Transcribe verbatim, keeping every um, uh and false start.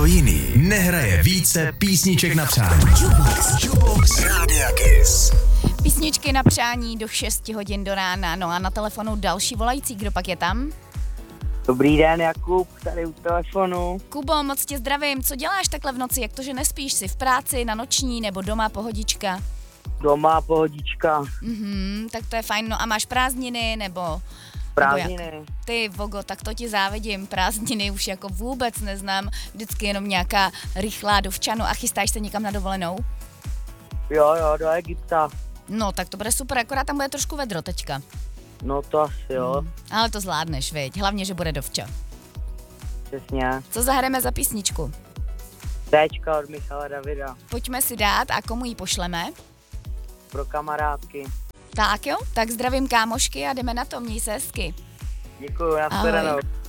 jiný nehraje více písniček na přání. Jukebox, Jukebox Rádia Kiss. Písničky na přání do šesti hodin do rána. No a na telefonu další volající, kdo pak je tam? Dobrý den, Jakub, tady u telefonu. Kubo, moc tě zdravím. Co děláš takhle v noci? Jak to, že nespíš? Jsi v práci, na noční nebo doma pohodička? Doma, pohodička. Mhm, tak to je fajn. No a máš prázdniny nebo... Prázdniny. Nebo jak? Ty, Vogo, tak to ti závidím. Prázdniny už jako vůbec neznám. Vždycky jenom nějaká rychlá dovčanu. A chystáš se někam na dovolenou? Jo, jo, do Egypta. No, tak to bude super, akorát tam bude trošku vedro teďka. No to asi jo, Hmm, ale to zvládneš, viď? Hlavně, že bude dovča. přesně. Co zahrajeme za písničku? Téčka od Michala Davida. Pojďme si dát a komu ji pošleme? Pro kamarádky. Tak jo, tak zdravím kámošky a jdeme na to, měj se hezky. Děkuju, nashledanou. Ahoj.